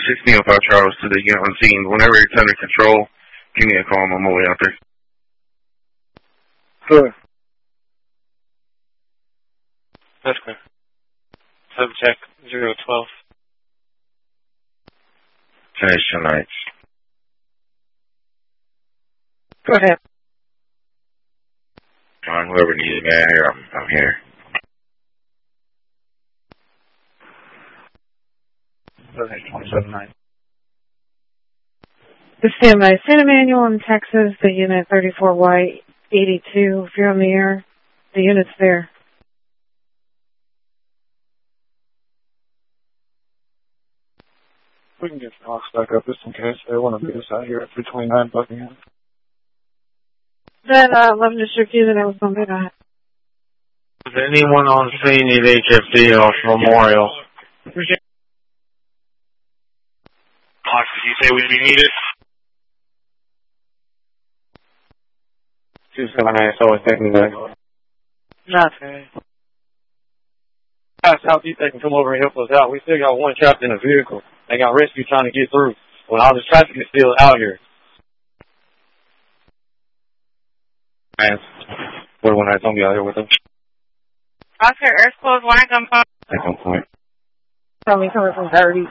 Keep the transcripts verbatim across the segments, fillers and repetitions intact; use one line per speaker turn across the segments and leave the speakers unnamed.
sixteen oh five Charles to the unit on scene. Whenever it's under control, give me a call. I'm on my way out there.
Good.
That's good. Subject zero twelve.
Finish tonight.
Go ahead.
John, whoever needs me out here, I'm, I'm here.
Go ahead, twenty-seven nine.
The standby. San Emmanuel in Texas, the unit thirty-four Y eighty-two. If you're on the air, the unit's there.
We can get the box back up just in case they want to beat us out here at three twenty-nine Buckingham.
That uh, eleven district unit that was on that.
Is anyone on scene at H F D off Memorial? Fox, did you say we'd be needed? two seven nine, so it's taking back.
Nothing. Guys, Southeast, they can come over and help us out. We still got one trapped in a vehicle. They got rescue trying to get through. Well, all this traffic is still out here.
Man, what one night, don't be out here with them.
Oscar, Earth Close, one at gunpoint.
At gunpoint.
Tell me coming from thirty.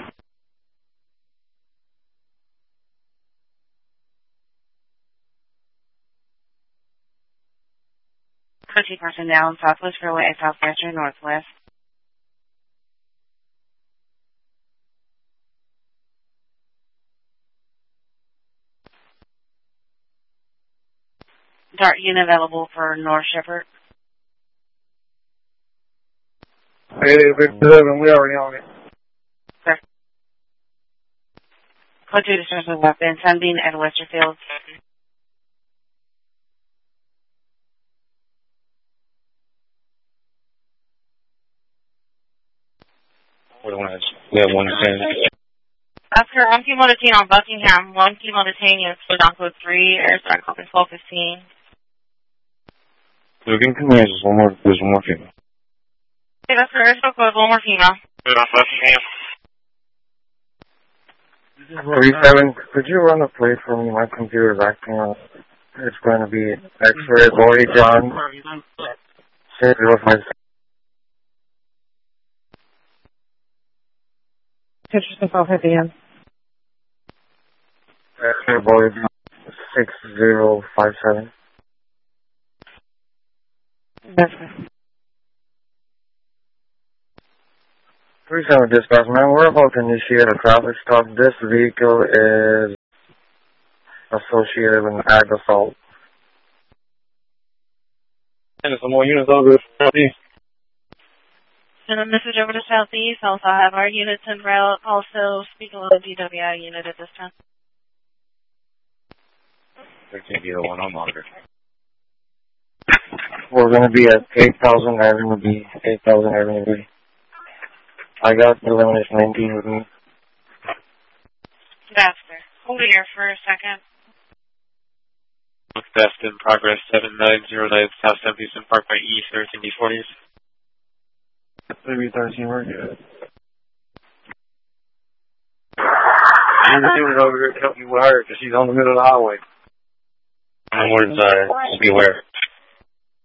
fifty person down, Southwest Freeway and Southwestern Northwest. Dart unit available for North Shepherd.
Hey, Victor seven, we already on it.
Correct. Code two destruction weapon, Sunbeam at Westerfield.
We have one ten.
Oscar, one chemo detain on Buckingham, one chemo detain units for on code three, air start code twelve fifteen.
Looking command, there's one more, there's one more female.
Okay, that's for air start code, one more female.
Good on Buckingham.
three seven, could you run a play for me? My computer's acting up. It's going to be X-ray, Boy, John. six zero five.
Interesting call at the end.
X-ray, Boy, six zero five seven.
That's right.
three seven dispatch, man, we're about to initiate a traffic stop. This vehicle is associated with an ag assault.
And some more units over to Southeast.
Send a message over to Southeast. Also have our units en route. Also speaking with the D W I unit at this time.
There can't be the one on longer.
We're going to be at eight thousand Avenue B. eight thousand Avenue B. I got the elimination nineteen with me.
That's there. Hold it here for a second.
Best in progress, seven nine zero nine South Southeastern Parkway East, thirteen D forties.
three thirteen, we're good.
I'm going to over here to help you with her because she's on the middle of the highway.
I'm more inside. Be aware.